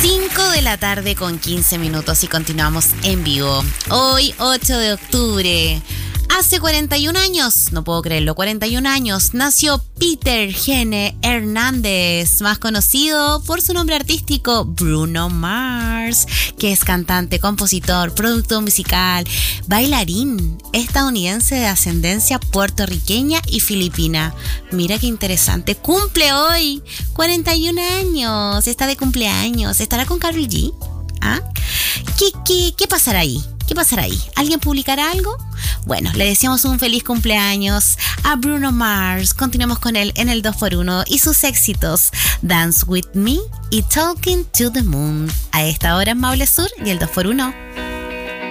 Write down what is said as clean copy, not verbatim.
5 de la tarde con 15 minutos y continuamos en vivo. Hoy, 8 de octubre, hace 41 años, no puedo creerlo, 41 años, nació Peter Gene Hernández, más conocido por su nombre artístico Bruno Mars, que es cantante, compositor, productor musical, bailarín estadounidense de ascendencia puertorriqueña y filipina. Mira qué interesante, cumple hoy 41 años, está de cumpleaños, ¿estará con Karol G? ¿Ah? ¿Qué pasará ahí? ¿Qué pasará ahí? ¿Alguien publicará algo? Bueno, le deseamos un feliz cumpleaños a Bruno Mars. Continuamos con él en el 2x1 y sus éxitos Dance With Me y Talking to the Moon. A esta hora en Maule Sur y el 2x1.